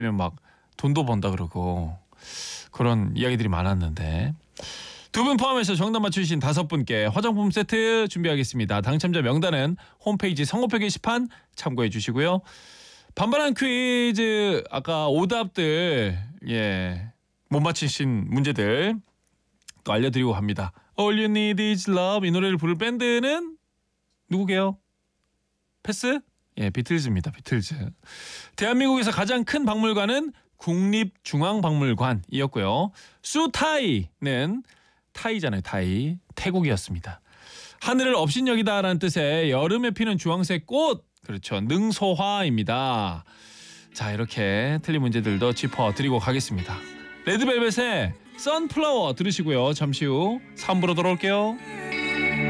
막 돈도 번다 그러고 그런 이야기들이 많았는데 두 분 포함해서 정답 맞추신 5분께 화장품 세트 준비하겠습니다. 당첨자 명단은 홈페이지 선고표 게시판 참고해 주시고요. 반반한 퀴즈 아까 오답들 못 맞히신 문제들 또 알려드리고 갑니다. All You Need Is Love 이 노래를 부를 밴드는 누구게요? 패스? 비틀즈입니다. 비틀즈. 대한민국에서 가장 큰 박물관은 국립중앙박물관이었고요. 수타이는 타이잖아요. 타이. 태국이었습니다. 하늘을 업신여기다라는 뜻의 여름에 피는 주황색 꽃. 그렇죠. 능소화입니다. 자, 이렇게 틀린 문제들도 짚어드리고 가겠습니다. 레드벨벳의 선플라워 들으시고요. 잠시 후 3부로 돌아올게요.